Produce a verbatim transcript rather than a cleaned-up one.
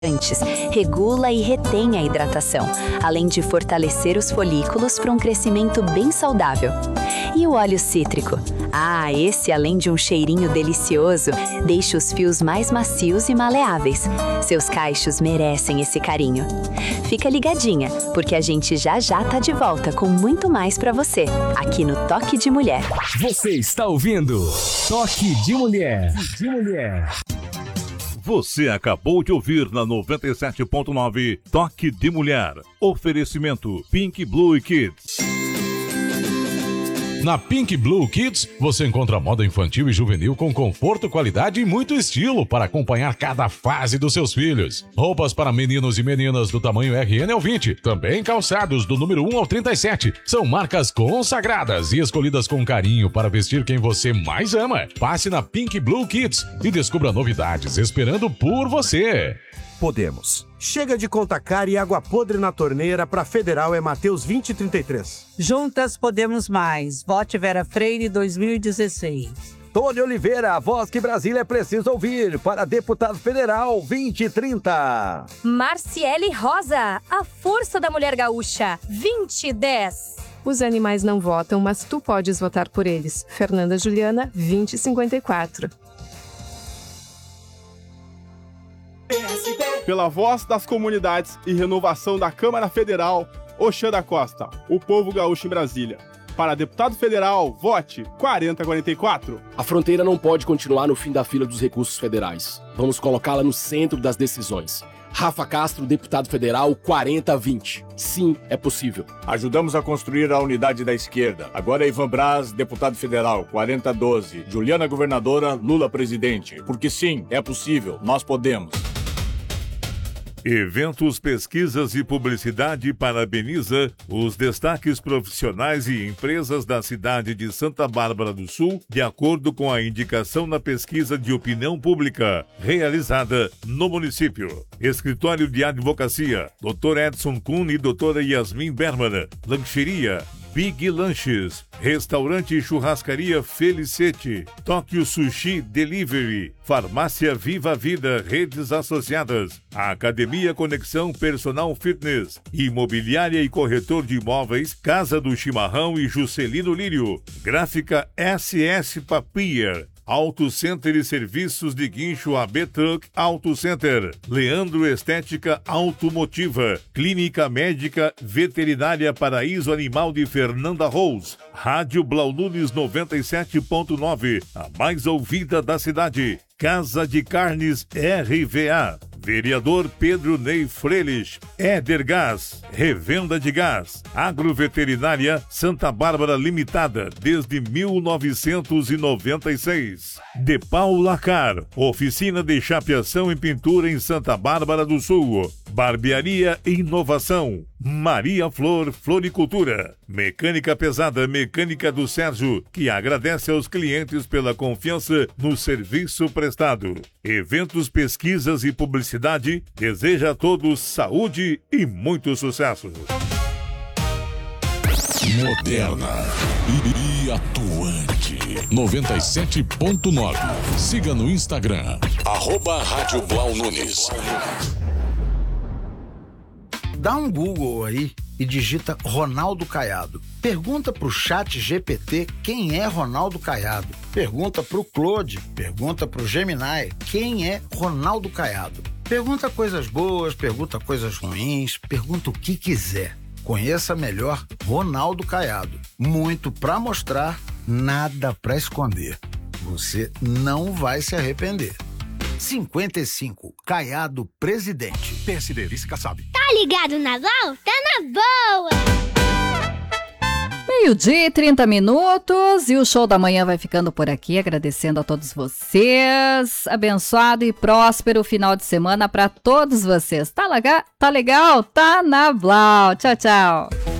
regula e retém a hidratação, além de fortalecer os folículos para um crescimento bem saudável. E o óleo cítrico? Ah, esse, além de um cheirinho delicioso, deixa os fios mais macios e maleáveis. Seus cachos merecem esse carinho. Fica ligadinha, porque a gente já já tá de volta com muito mais para você, aqui no Toque de Mulher. Você está ouvindo Toque de Mulher. De Mulher. Você acabou de ouvir na noventa e sete ponto nove Toque de Mulher. Oferecimento Pink Blue Kids. Na Pink Blue Kids, você encontra moda infantil e juvenil com conforto, qualidade e muito estilo para acompanhar cada fase dos seus filhos. Roupas para meninos e meninas do tamanho R N ao vinte, também calçados do número um ao trinta e sete. São marcas consagradas e escolhidas com carinho para vestir quem você mais ama. Passe na Pink Blue Kids e descubra novidades esperando por você. Podemos. Chega de conta cara e água podre na torneira. Para Federal é Mateus vinte e trinta e três. Juntas podemos mais. Vote Vera Freire dois mil e dezesseis. Tony Oliveira, a voz que Brasília precisa ouvir. Para deputado federal vinte e trinta. Marciele Rosa, a força da mulher gaúcha vinte e dez. Os animais não votam, mas tu podes votar por eles. Fernanda Juliana, vinte e cinquenta e quatro. Pela voz das comunidades e renovação da Câmara Federal, Oxana Costa, o povo gaúcho em Brasília. Para deputado federal, vote quarenta quarenta e quatro. A fronteira não pode continuar no fim da fila dos recursos federais. Vamos colocá-la no centro das decisões. Rafa Castro, deputado federal, quarenta vinte. Sim, é possível. Ajudamos a construir a unidade da esquerda. Agora é Ivan Braz, deputado federal, quarenta doze. Juliana, governadora, Lula, presidente. Porque sim, é possível, nós podemos. Eventos, Pesquisas e Publicidade parabeniza os destaques profissionais e empresas da cidade de Santa Bárbara do Sul, de acordo com a indicação na pesquisa de opinião pública realizada no município. Escritório de Advocacia, doutor Edson Kuhn e doutora Yasmin Berman. Lancheria Big Lanches, Restaurante e Churrascaria Felicete, Tóquio Sushi Delivery, Farmácia Viva Vida, Redes Associadas, Academia Conexão Personal Fitness, Imobiliária e Corretor de Imóveis, Casa do Chimarrão e Juscelino Lírio, Gráfica S S Papier, Auto Center e Serviços de Guincho A B Truck Auto Center, Leandro Estética Automotiva, Clínica Médica Veterinária Paraíso Animal de Fernanda Rose, Rádio Blau Nunes noventa e sete ponto nove, a mais ouvida da cidade, Casa de Carnes R V A, Vereador Pedro Ney Freires, Éder Gás, Revenda de Gás, Agroveterinária Santa Bárbara Limitada, desde mil novecentos e noventa e seis. De Paula Car, Oficina de Chapeação e Pintura em Santa Bárbara do Sul. Barbearia Inovação, Maria Flor Floricultura, Mecânica Pesada Mecânica do Sérgio, que agradece aos clientes pela confiança no serviço prestado. Eventos, Pesquisas e Publicidade deseja a todos saúde e muito sucesso. Moderna e atuante. noventa e sete ponto nove. Siga no Instagram, arroba Rádio Blau Nunes. Dá um Google aí e digita Ronaldo Caiado. Pergunta pro chat G P T quem é Ronaldo Caiado. Pergunta pro Claude, pergunta pro Gemini quem é Ronaldo Caiado. Pergunta coisas boas, pergunta coisas ruins, pergunta o que quiser. Conheça melhor Ronaldo Caiado. Muito pra mostrar, nada pra esconder. Você não vai se arrepender. cinquenta e cinco, Caiado Presidente. P S D, Vice Kassab. Tá ligado na Blau? Tá na boa! Meio-dia e trinta minutos e o Show da Manhã vai ficando por aqui, agradecendo a todos vocês. Abençoado e próspero final de semana para todos vocês. Tá legal? Tá legal? Tá na Blau. Tchau, tchau.